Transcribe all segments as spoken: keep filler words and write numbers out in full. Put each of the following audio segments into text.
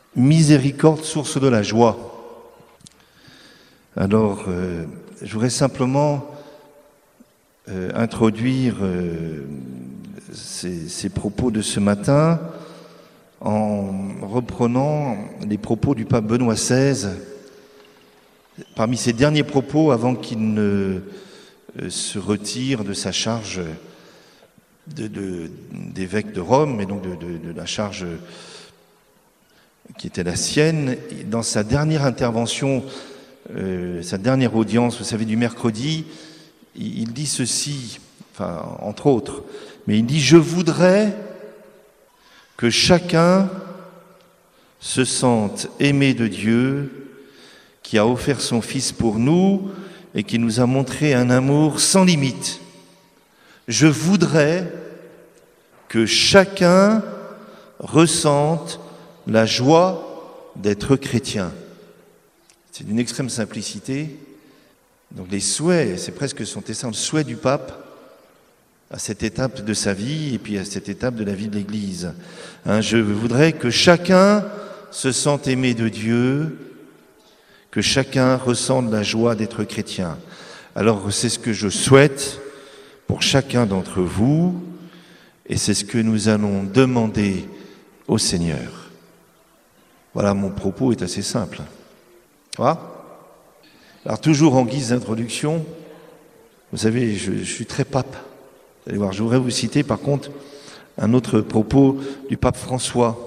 Miséricorde, source de la joie. Alors, euh, je voudrais simplement euh, introduire euh, ces, ces propos de ce matin en reprenant les propos du pape Benoît seize. Parmi ses derniers propos, avant qu'il ne euh, se retire de sa charge de, de, d'évêque de Rome, et donc de, de, de la charge qui était la sienne, dans sa dernière intervention, euh, sa dernière audience, vous savez, du mercredi, il, il dit ceci, enfin, entre autres, mais il dit « Je voudrais que chacun se sente aimé de Dieu, qui a offert son Fils pour nous et qui nous a montré un amour sans limite. Je voudrais que chacun ressente la joie d'être chrétien. » C'est d'une extrême simplicité. Donc les souhaits, c'est presque son destin, le souhait du pape à cette étape de sa vie et puis à cette étape de la vie de l'Église. Hein, je voudrais que chacun se sente aimé de Dieu, que chacun ressente la joie d'être chrétien. Alors c'est ce que je souhaite pour chacun d'entre vous et c'est ce que nous allons demander au Seigneur. Voilà, mon propos est assez simple. Voilà. Alors toujours en guise d'introduction, vous savez, je, je suis très pape. Vous allez voir, je voudrais vous citer par contre un autre propos du pape François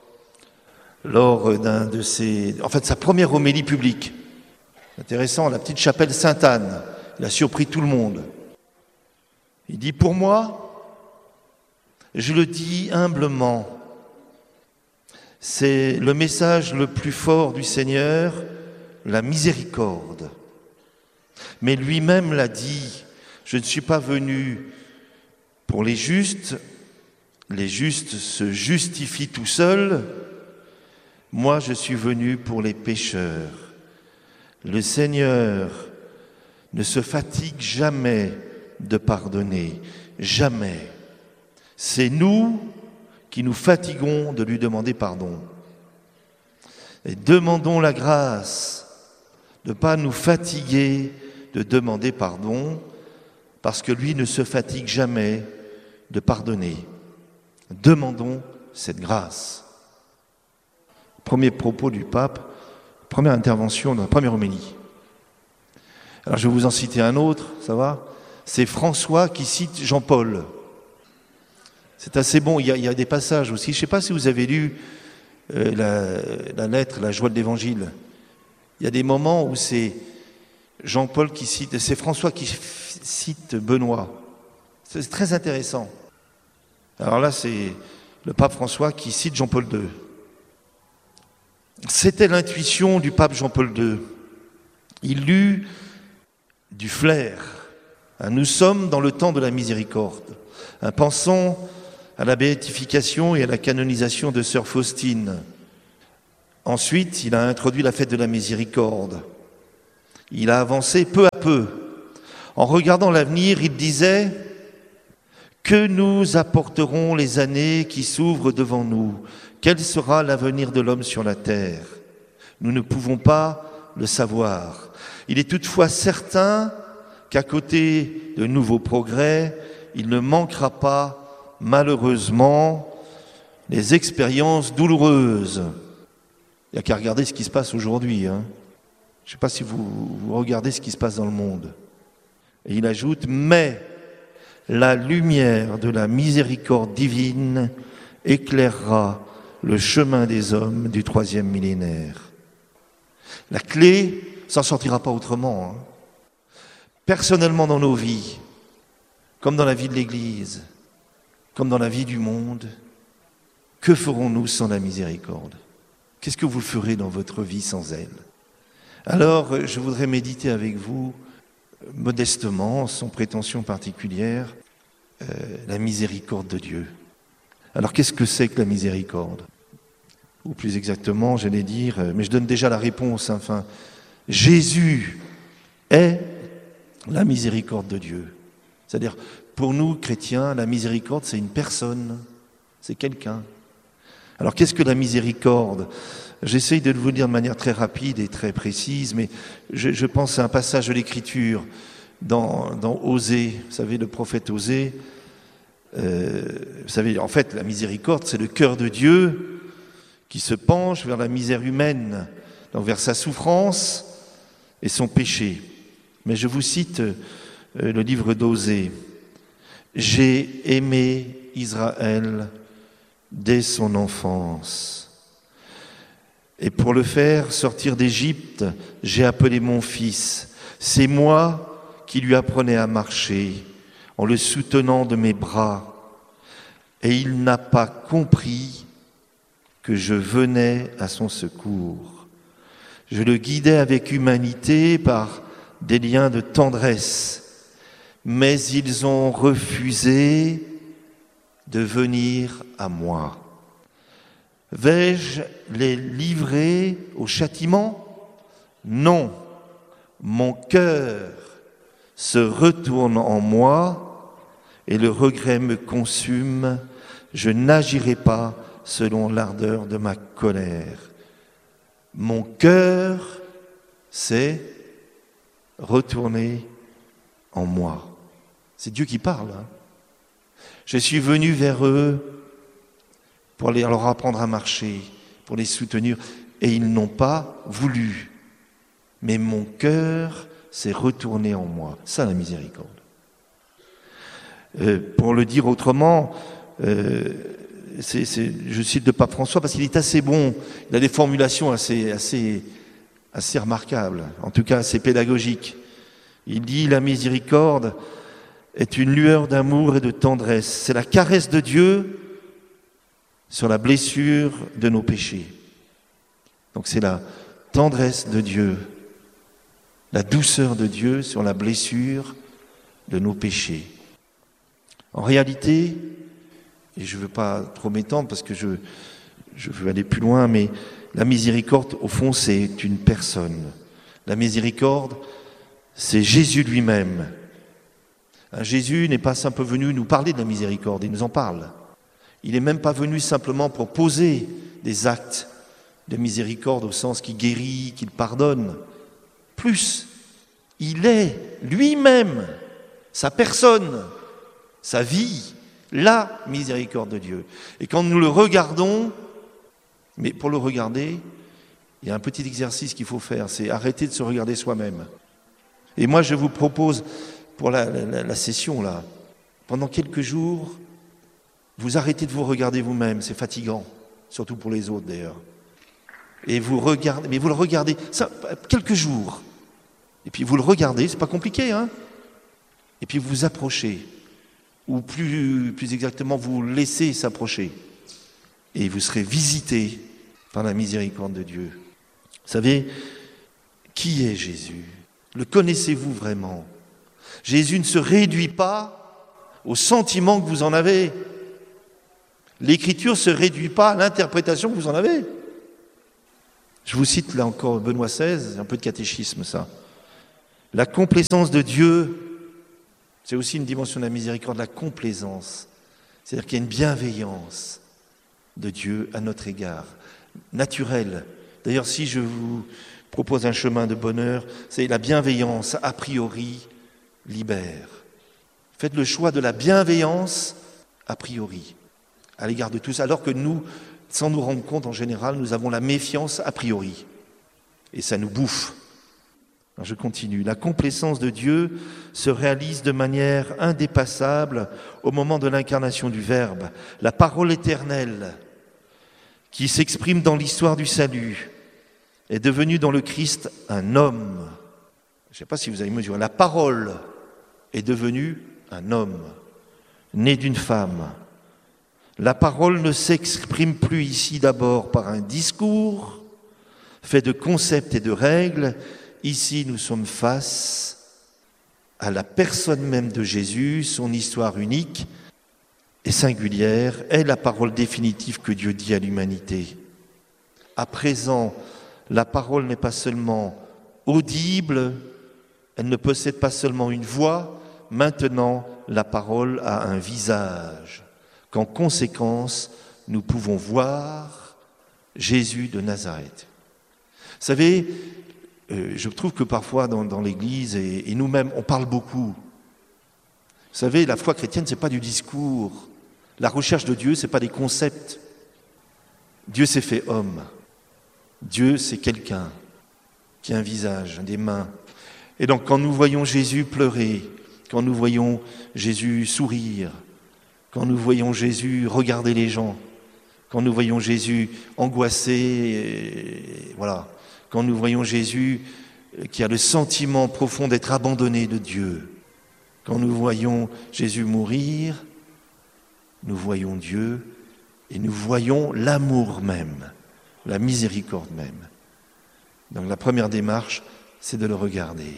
lors d'un de ses, en fait, sa première homélie publique. Intéressant, la petite chapelle Sainte-Anne. Il a surpris tout le monde. Il dit, pour moi, je le dis humblement, c'est le message le plus fort du Seigneur, la miséricorde. Mais lui-même l'a dit, je ne suis pas venu pour les justes, les justes se justifient tout seuls, moi je suis venu pour les pécheurs. Le Seigneur ne se fatigue jamais de pardonner, jamais. C'est nous qui nous fatiguons de lui demander pardon. Et demandons la grâce de ne pas nous fatiguer de demander pardon, parce que lui ne se fatigue jamais de pardonner. Demandons cette grâce. Premier propos du pape, première intervention dans la première homélie. Alors je vais vous en citer un autre, ça va ? C'est François qui cite Jean-Paul. C'est assez bon, il y a, il y a des passages aussi. Je ne sais pas si vous avez lu euh, la, la lettre, la joie de l'Évangile. Il y a des moments où c'est Jean-Paul qui cite, c'est François qui cite Benoît. C'est très intéressant. Alors là, c'est le pape François qui cite Jean-Paul deux. C'était l'intuition du pape Jean-Paul deux. Il eut du flair. Nous sommes dans le temps de la miséricorde. Pensons à la béatification et à la canonisation de sœur Faustine. Ensuite, il a introduit la fête de la miséricorde. Il a avancé peu à peu. En regardant l'avenir, il disait « Que nous apporteront les années qui s'ouvrent devant nous ? Quel sera l'avenir de l'homme sur la terre ? Nous ne pouvons pas le savoir. Il est toutefois certain qu'à côté de nouveaux progrès, il ne manquera pas, malheureusement, les expériences douloureuses. » Il n'y a qu'à regarder ce qui se passe aujourd'hui. Hein. Je ne sais pas si vous, vous regardez ce qui se passe dans le monde. Et il ajoute « Mais la lumière de la miséricorde divine éclairera le chemin des hommes du troisième millénaire. » La clé, ça ne sortira pas autrement. Hein. Personnellement dans nos vies, comme dans la vie de l'Église, comme dans la vie du monde, que ferons-nous sans la miséricorde ? Qu'est-ce que vous ferez dans votre vie sans elle ? Alors, je voudrais méditer avec vous, modestement, sans prétention particulière, euh, la miséricorde de Dieu. Alors, qu'est-ce que c'est que la miséricorde ? Ou plus exactement, j'allais dire, mais je donne déjà la réponse, enfin, Jésus est la miséricorde de Dieu. C'est-à-dire, pour nous, chrétiens, la miséricorde, c'est une personne, c'est quelqu'un. Alors qu'est-ce que la miséricorde ? J'essaye de vous le dire de manière très rapide et très précise, mais je, je pense à un passage de l'Écriture dans, dans Osée, vous savez, le prophète Osée. Euh, vous savez, en fait, la miséricorde, c'est le cœur de Dieu qui se penche vers la misère humaine, donc vers sa souffrance et son péché. Mais je vous cite euh, le livre d'Osée. « J'ai aimé Israël dès son enfance. Et pour le faire sortir d'Égypte, j'ai appelé mon fils. C'est moi qui lui apprenais à marcher en le soutenant de mes bras. Et il n'a pas compris que je venais à son secours. Je le guidais avec humanité par des liens de tendresse, mais ils ont refusé de venir à moi. Vais-je les livrer au châtiment ? Non, mon cœur se retourne en moi et le regret me consume. Je n'agirai pas selon l'ardeur de ma colère. Mon cœur s'est retourné en moi. C'est Dieu qui parle. Hein. Je suis venu vers eux pour les, leur apprendre à marcher, pour les soutenir, et ils n'ont pas voulu. Mais mon cœur s'est retourné en moi. Ça, la miséricorde. Euh, pour le dire autrement, euh, c'est, c'est, je cite le pape François parce qu'il est assez bon. Il a des formulations assez, assez, assez remarquables, en tout cas assez pédagogiques. Il dit « La miséricorde est une lueur d'amour et de tendresse. C'est la caresse de Dieu sur la blessure de nos péchés. » Donc c'est la tendresse de Dieu, la douceur de Dieu sur la blessure de nos péchés. En réalité, et je ne veux pas trop m'étendre parce que je, je veux aller plus loin, mais la miséricorde, au fond, c'est une personne. La miséricorde, c'est Jésus lui-même. Jésus n'est pas simplement venu nous parler de la miséricorde, il nous en parle. Il n'est même pas venu simplement pour poser des actes de miséricorde au sens qu'il guérit, qu'il pardonne. Plus, il est lui-même, sa personne, sa vie, la miséricorde de Dieu. Et quand nous le regardons, mais pour le regarder, il y a un petit exercice qu'il faut faire, c'est arrêter de se regarder soi-même. Et moi, je vous propose, pour la, la, la session, là, pendant quelques jours, vous arrêtez de vous regarder vous-même, c'est fatigant, surtout pour les autres d'ailleurs. Et vous regardez, mais vous le regardez, ça, quelques jours. Et puis vous le regardez, c'est pas compliqué, hein. Et puis vous vous approchez, ou plus, plus exactement, vous laissez s'approcher. Et vous serez visité par la miséricorde de Dieu. Vous savez, qui est Jésus ? Le connaissez-vous vraiment ? Jésus ne se réduit pas au sentiment que vous en avez. L'Écriture ne se réduit pas à l'interprétation que vous en avez. Je vous cite là encore Benoît seize, un peu de catéchisme ça. La complaisance de Dieu, c'est aussi une dimension de la miséricorde, la complaisance. C'est-à-dire qu'il y a une bienveillance de Dieu à notre égard, naturelle. D'ailleurs, si je vous propose un chemin de bonheur, c'est la bienveillance, a priori, libère. Faites le choix de la bienveillance, a priori, à l'égard de tous, alors que nous, sans nous rendre compte, en général, nous avons la méfiance a priori. Et ça nous bouffe. Alors je continue. La complaisance de Dieu se réalise de manière indépassable au moment de l'incarnation du Verbe. La parole éternelle qui s'exprime dans l'histoire du salut est devenue dans le Christ un homme. Je ne sais pas si vous avez mesuré. La parole est devenue un homme, né d'une femme. La parole ne s'exprime plus ici d'abord par un discours fait de concepts et de règles. Ici, nous sommes face à la personne même de Jésus, son histoire unique et singulière est la parole définitive que Dieu dit à l'humanité. À présent, la parole n'est pas seulement audible, elle ne possède pas seulement une voix, maintenant la parole a un visage, qu'en conséquence, nous pouvons voir Jésus de Nazareth. Vous savez, euh, je trouve que parfois dans, dans l'Église et, et nous-mêmes, on parle beaucoup. Vous savez, la foi chrétienne, ce n'est pas du discours. La recherche de Dieu, ce n'est pas des concepts. Dieu s'est fait homme. Dieu, c'est quelqu'un qui a un visage, des mains. Et donc, quand nous voyons Jésus pleurer, quand nous voyons Jésus sourire, quand nous voyons Jésus regarder les gens, quand nous voyons Jésus angoissé, et voilà, quand nous voyons Jésus qui a le sentiment profond d'être abandonné de Dieu, quand nous voyons Jésus mourir, nous voyons Dieu et nous voyons l'amour même, la miséricorde même. Donc la première démarche, c'est de le regarder.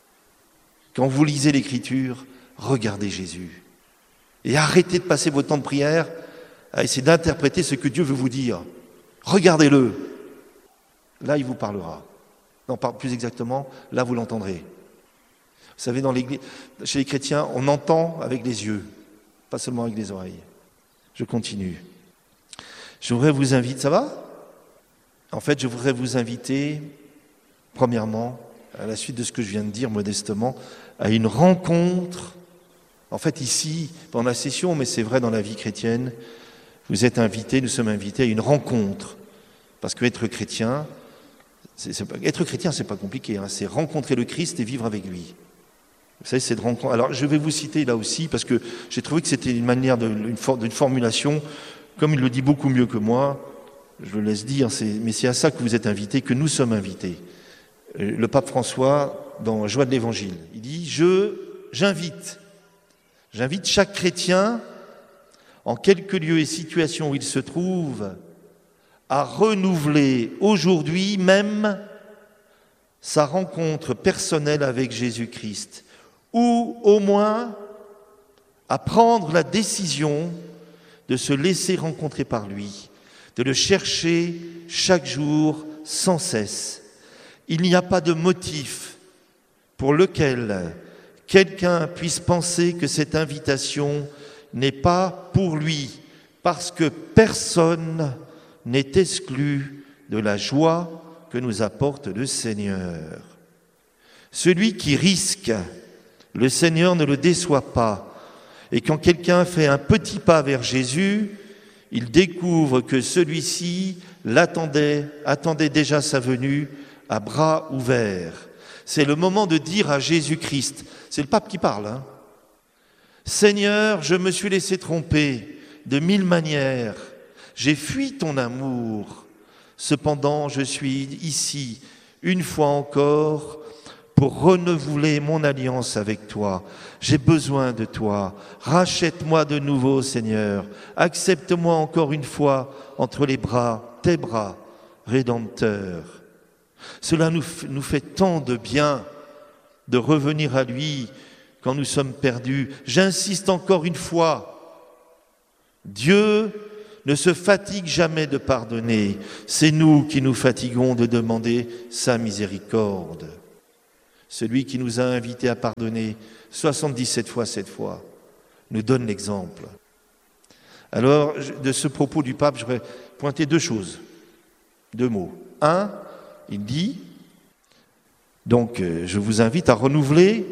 Quand vous lisez l'Écriture, regardez Jésus. Et arrêtez de passer votre temps de prière à essayer d'interpréter ce que Dieu veut vous dire. Regardez-le. Là, il vous parlera. Non, plus exactement, là, vous l'entendrez. Vous savez, dans l'église, chez les chrétiens, on entend avec les yeux, pas seulement avec les oreilles. Je continue. Je voudrais vous inviter, ça va ? En fait, je voudrais vous inviter, premièrement, à la suite de ce que je viens de dire modestement, à une rencontre. En fait, ici, pendant la session, mais c'est vrai dans la vie chrétienne, vous êtes invités, nous sommes invités à une rencontre. Parce que être chrétien, c'est, c'est pas, être chrétien, c'est pas compliqué, hein, c'est rencontrer le Christ et vivre avec lui. Vous savez, c'est de rencontrer. Alors, je vais vous citer là aussi, parce que j'ai trouvé que c'était une manière de, une, for, d'une formulation, comme il le dit beaucoup mieux que moi, je le laisse dire, c'est, mais c'est à ça que vous êtes invités, que nous sommes invités. Le pape François, dans Joie de l'Évangile, il dit « Je, j'invite, j'invite chaque chrétien, en quelque lieu et situation où il se trouve, à renouveler aujourd'hui même sa rencontre personnelle avec Jésus-Christ, ou au moins à prendre la décision de se laisser rencontrer par lui, de le chercher chaque jour sans cesse. Il n'y a pas de motif pour lequel quelqu'un puisse penser que cette invitation n'est pas pour lui, parce que personne n'est exclu de la joie que nous apporte le Seigneur. Celui qui risque, le Seigneur ne le déçoit pas. Et quand quelqu'un fait un petit pas vers Jésus, il découvre que celui-ci l'attendait, attendait déjà sa venue à bras ouverts. C'est le moment de dire à Jésus-Christ, c'est le pape qui parle, hein, « Seigneur, je me suis laissé tromper de mille manières, j'ai fui ton amour, cependant je suis ici une fois encore pour renouveler mon alliance avec toi. J'ai besoin de toi, rachète-moi de nouveau Seigneur, accepte-moi encore une fois entre les bras, tes bras, Rédempteur. » Cela nous, nous fait tant de bien de revenir à lui quand nous sommes perdus. J'insiste encore une fois, Dieu ne se fatigue jamais de pardonner. C'est nous qui nous fatiguons de demander sa miséricorde. Celui qui nous a invités à pardonner soixante-dix-sept fois, sept fois, nous donne l'exemple. Alors, de ce propos du pape, je voudrais pointer deux choses, deux mots. Un, il dit, donc je vous invite à renouveler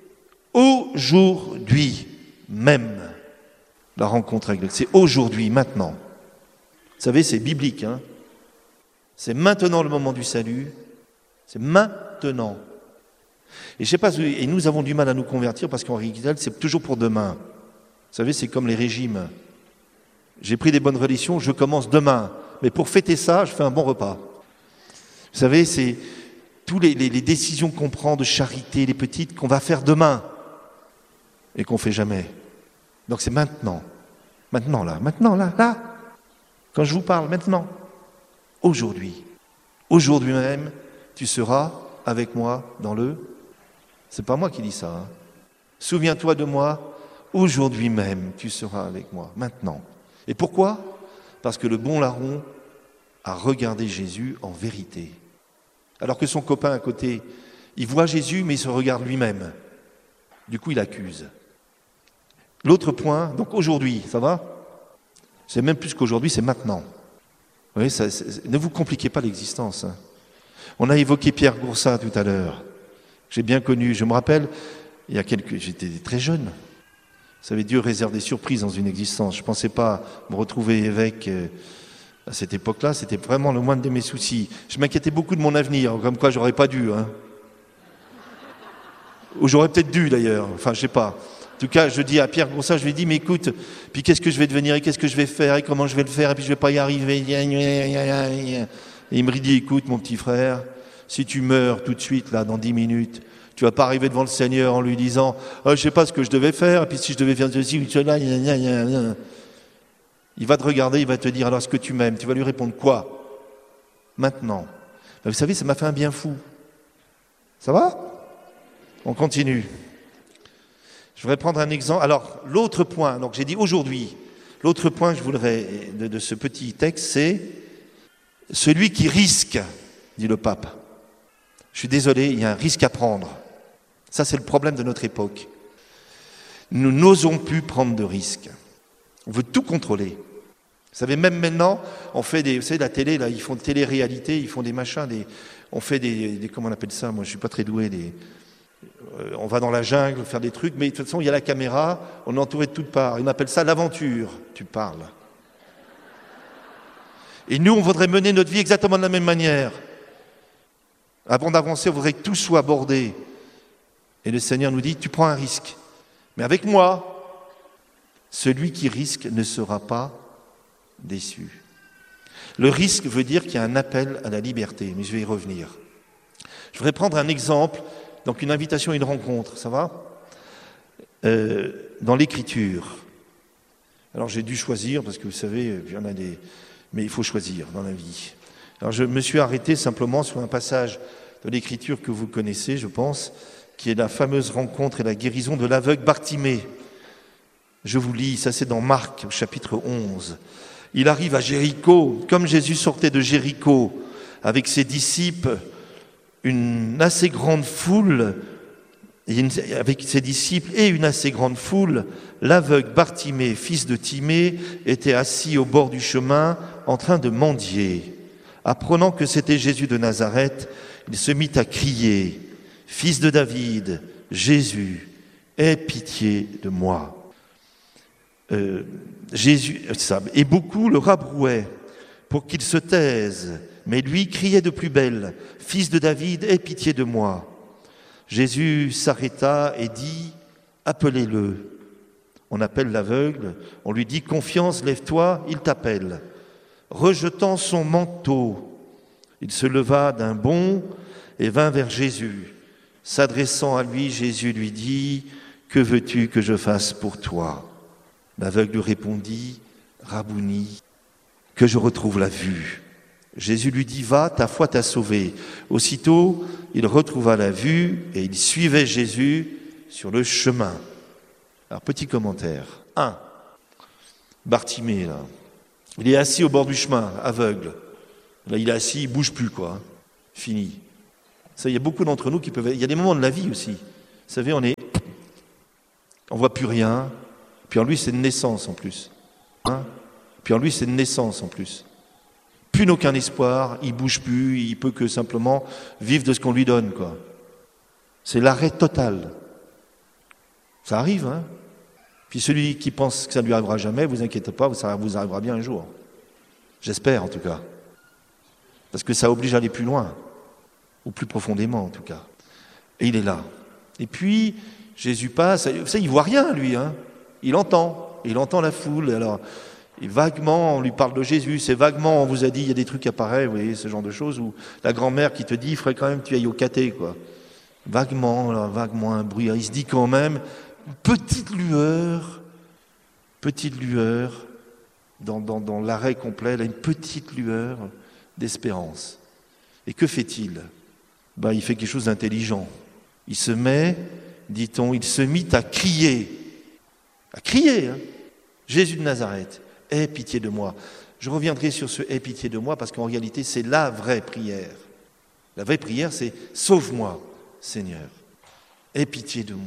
aujourd'hui même la rencontre avec Dieu. C'est aujourd'hui, maintenant. Vous savez, c'est biblique, hein. C'est maintenant le moment du salut. C'est maintenant. Et je sais pas, et nous avons du mal à nous convertir parce qu'en réalité, c'est toujours pour demain. Vous savez, c'est comme les régimes. J'ai pris des bonnes religions, je commence demain. Mais pour fêter ça, je fais un bon repas. Vous savez, c'est toutes les, les, les décisions qu'on prend de charité, les petites, qu'on va faire demain et qu'on ne fait jamais. Donc c'est maintenant. Maintenant, là. Maintenant, là. Là. Quand je vous parle, maintenant. Aujourd'hui. Aujourd'hui même, tu seras avec moi dans le... C'est pas moi qui dis ça. Hein. Souviens-toi de moi. Aujourd'hui même, tu seras avec moi. Maintenant. Et pourquoi ? Parce que le bon larron a regardé Jésus en vérité. Alors que son copain à côté, il voit Jésus, mais il se regarde lui-même. Du coup, il accuse. L'autre point, donc aujourd'hui, ça va ? C'est même plus qu'aujourd'hui, c'est maintenant. Vous voyez, ça, ne vous compliquez pas l'existence. Hein. On a évoqué Pierre Goursat tout à l'heure. J'ai bien connu, je me rappelle, il y a quelques, j'étais très jeune. Vous savez, Dieu réserve des surprises dans une existence. Je ne pensais pas me retrouver évêque à cette époque-là. C'était vraiment le moindre de mes soucis. Je m'inquiétais beaucoup de mon avenir, comme quoi j'aurais pas dû. Hein. Ou j'aurais peut-être dû d'ailleurs, enfin je sais pas. En tout cas, je dis à Pierre Goursat, je lui dis, mais écoute, puis qu'est-ce que je vais devenir, et qu'est-ce que je vais faire, et comment je vais le faire, et puis je vais pas y arriver. Et il me dit, écoute mon petit frère, si tu meurs tout de suite, là, dans dix minutes, tu vas pas arriver devant le Seigneur en lui disant, oh, je sais pas ce que je devais faire, et puis si je devais faire ceci ou cela, il va te regarder, il va te dire, alors est-ce que tu m'aimes? Tu vas lui répondre quoi? Maintenant. Ben, vous savez, ça m'a fait un bien fou. Ça va? On continue. Je voudrais prendre un exemple. Alors, l'autre point, donc j'ai dit aujourd'hui, l'autre point que je voudrais de, de ce petit texte, c'est celui qui risque, dit le pape. Je suis désolé, il y a un risque à prendre. Ça, c'est le problème de notre époque. Nous n'osons plus prendre de risques. On veut tout contrôler. Vous savez, même maintenant, on fait des, vous savez, la télé, là, ils font de télé-réalité, ils font des machins, des, on fait des, des, comment on appelle ça? Moi, je suis pas très doué, des, euh, on va dans la jungle faire des trucs, mais de toute façon, il y a la caméra, on est entouré de toutes parts. Ils appellent ça l'aventure. Tu parles. Et nous, on voudrait mener notre vie exactement de la même manière. Avant d'avancer, on voudrait que tout soit abordé. Et le Seigneur nous dit, tu prends un risque. Mais avec moi, celui qui risque ne sera pas déçu. Le risque veut dire qu'il y a un appel à la liberté, mais je vais y revenir. Je voudrais prendre un exemple, donc une invitation à une rencontre, ça va euh, dans l'Écriture. Alors j'ai dû choisir, parce que vous savez, il y en a des... Mais il faut choisir dans la vie. Alors je me suis arrêté simplement sur un passage de l'Écriture que vous connaissez, je pense, qui est la fameuse rencontre et la guérison de l'aveugle Bartimée. Je vous lis, ça c'est dans Marc, au chapitre onze. Il arrive à Jéricho, comme Jésus sortait de Jéricho, avec ses disciples, une assez grande foule, et une, avec ses disciples et une assez grande foule, l'aveugle Bartimée, fils de Timée, était assis au bord du chemin en train de mendier. Apprenant que c'était Jésus de Nazareth, il se mit à crier, « Fils de David, Jésus, aie pitié de moi. » Euh, Jésus, ça, et beaucoup le rabrouaient pour qu'il se taise, mais lui criait de plus belle, « Fils de David, aie pitié de moi. » Jésus s'arrêta et dit, « Appelez-le. » On appelle l'aveugle, on lui dit, « Confiance, lève-toi, il t'appelle. » Rejetant son manteau, il se leva d'un bond et vint vers Jésus. S'adressant à lui, Jésus lui dit, « Que veux-tu que je fasse pour toi ?» L'aveugle lui répondit, « Rabouni, que je retrouve la vue. » Jésus lui dit, « Va, ta foi t'a sauvé. » Aussitôt, il retrouva la vue et il suivait Jésus sur le chemin. Alors, petit commentaire. un. Bartimée, là. Il est assis au bord du chemin, aveugle. Là, il est assis, il ne bouge plus, quoi. Fini. Ça, il y a beaucoup d'entre nous qui peuvent... Il y a des moments de la vie aussi. Vous savez, on est... On ne voit plus rien. Puis en lui, c'est de naissance en plus. Hein? Puis en lui, c'est de naissance en plus. Plus n'aucun espoir, il ne bouge plus, il peut que simplement vivre de ce qu'on lui donne, quoi. C'est l'arrêt total. Ça arrive, hein? Puis celui qui pense que ça ne lui arrivera jamais, vous inquiétez pas, ça vous arrivera bien un jour. J'espère en tout cas. Parce que ça oblige à aller plus loin, ou plus profondément en tout cas. Et il est là. Et puis, Jésus passe, vous savez, il ne voit rien lui, hein. Il entend, il entend la foule, alors... Et vaguement, on lui parle de Jésus, c'est vaguement, on vous a dit, il y a des trucs qui apparaissent, vous voyez, ce genre de choses, où la grand-mère qui te dit, il faudrait quand même que tu ailles au caté, quoi. Vaguement, là, vaguement, un bruit, il se dit quand même, une petite lueur, petite lueur, dans, dans, dans l'arrêt complet, là, une petite lueur d'espérance. Et que fait-il? Ben, il fait quelque chose d'intelligent. Il se met, dit-on, il se mit à crier, à crier, hein, Jésus de Nazareth. « Aie pitié de moi ». Je reviendrai sur ce « Aie pitié de moi » parce qu'en réalité, c'est la vraie prière. La vraie prière, c'est « Sauve-moi, Seigneur. Aie pitié de moi. »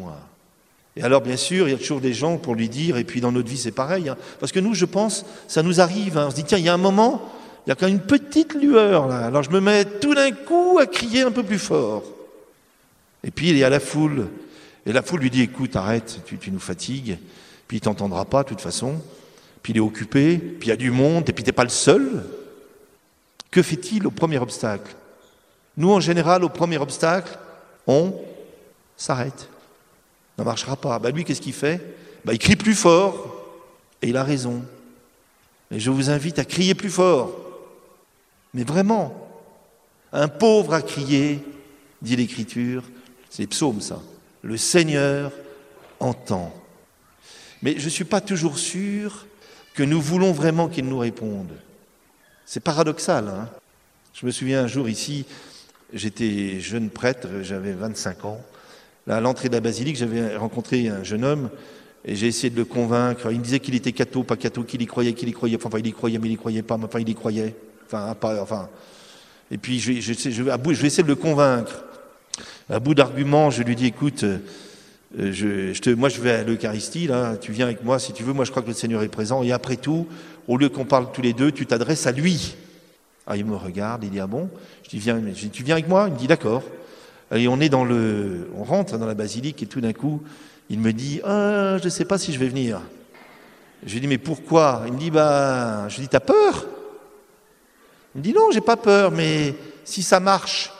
Et alors, bien sûr, il y a toujours des gens pour lui dire, et puis dans notre vie, c'est pareil. Hein, parce que nous, je pense, ça nous arrive. Hein, on se dit, tiens, il y a un moment, il y a quand même une petite lueur là. Alors je me mets tout d'un coup à crier un peu plus fort. Et puis il y a la foule. Et la foule lui dit, écoute, arrête, tu, tu nous fatigues. Puis il t'entendra pas, de toute façon. Puis il est occupé, puis il y a du monde, et puis t'es pas le seul. Que fait-il au premier obstacle? Nous, en général, au premier obstacle, on s'arrête. Ça ne marchera pas. Ben lui, qu'est-ce qu'il fait? Ben, il crie plus fort, et il a raison. Et je vous invite à crier plus fort. Mais vraiment, un pauvre a crié, dit l'Écriture, c'est les psaumes ça, le Seigneur entend. Mais je ne suis pas toujours sûr que nous voulons vraiment qu'il nous réponde. C'est paradoxal. Hein, je me souviens un jour ici, j'étais jeune prêtre, j'avais vingt-cinq ans. Là, à l'entrée de la basilique, j'avais rencontré un jeune homme et j'ai essayé de le convaincre. Il me disait qu'il était catho, pas catho, qu'il y croyait, qu'il y croyait. Enfin, il y croyait, mais il y croyait pas. Mais enfin, il y croyait. Enfin, pas, enfin. Et puis, je, je, je, je, je vais essayer de le convaincre. À bout d'arguments, je lui dis, écoute, euh, je, je te, moi, je vais à l'Eucharistie, là. Tu viens avec moi, si tu veux. Moi, je crois que le Seigneur est présent. Et après tout, au lieu qu'on parle tous les deux, tu t'adresses à lui. Ah, il me regarde, il dit, ah bon? Je dis, viens, je dis, tu viens avec moi? Il me dit, d'accord. Et on est dans le, on rentre dans la basilique et tout d'un coup, il me dit, ah, je ne sais pas si je vais venir. Je lui dis, mais pourquoi? Il me dit, bah, je lui dis, t'as peur? Il me dit, non, j'ai pas peur, mais si ça marche.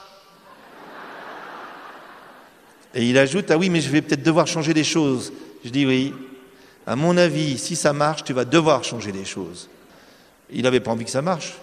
Et il ajoute, ah oui, mais je vais peut-être devoir changer des choses. Je dis, oui, à mon avis, si ça marche, tu vas devoir changer des choses. Il n'avait pas envie que ça marche.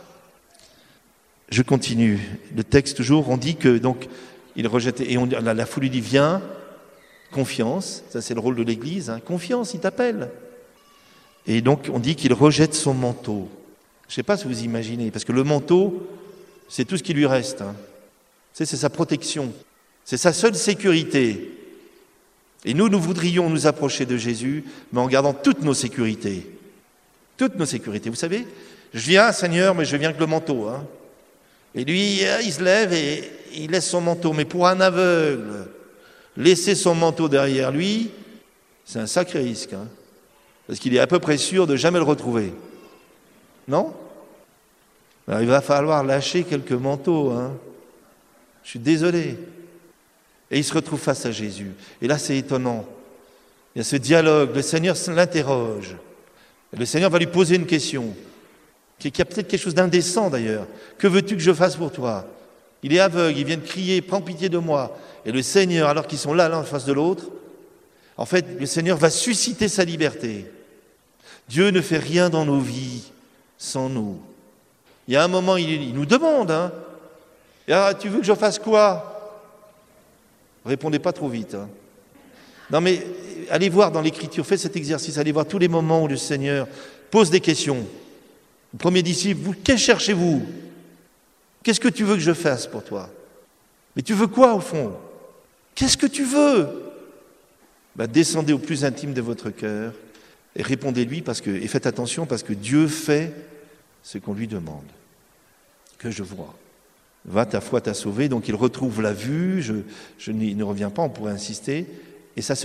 Je continue. Le texte toujours, on dit que donc il rejetait, et on, la, la foule lui dit, viens, confiance, ça c'est le rôle de l'Église, hein, confiance, il t'appelle. Et donc on dit qu'il rejette son manteau. Je ne sais pas si vous imaginez, parce que le manteau, c'est tout ce qui lui reste. Hein. C'est, c'est sa protection, c'est sa seule sécurité. Et nous, nous voudrions nous approcher de Jésus, mais en gardant toutes nos sécurités. Toutes nos sécurités. Vous savez, je viens, Seigneur, mais je viens avec le manteau. Hein. Et lui, il se lève et il laisse son manteau. Mais pour un aveugle, laisser son manteau derrière lui, c'est un sacré risque. Hein, parce qu'il est à peu près sûr de jamais le retrouver. Non? Alors, il va falloir lâcher quelques manteaux. Hein. Je suis désolé. Et il se retrouve face à Jésus. Et là, c'est étonnant. Il y a ce dialogue. Le Seigneur l'interroge. Et le Seigneur va lui poser une question. Qui a peut-être quelque chose d'indécent d'ailleurs. Que veux-tu que je fasse pour toi? Il est aveugle, il vient de crier, prends pitié de moi. Et le Seigneur, alors qu'ils sont là, l'un en face de l'autre, en fait, le Seigneur va susciter sa liberté. Dieu ne fait rien dans nos vies sans nous. Il y a un moment, il, il nous demande, hein. Et alors, tu veux que je fasse quoi? Répondez pas trop vite. Hein. Non mais, allez voir dans l'Écriture, faites cet exercice, allez voir tous les moments où le Seigneur pose des questions. Le premier disciple, vous, qu'est-ce que cherchez-vous? Qu'est-ce que tu veux que je fasse pour toi? Mais tu veux quoi au fond? Qu'est-ce que tu veux? Ben, descendez au plus intime de votre cœur et répondez-lui parce que, et faites attention parce que Dieu fait ce qu'on lui demande. Que je vois. Va, ta foi t'a sauvé, donc il retrouve la vue, je, je n'y ne reviens pas, on pourrait insister, et ça se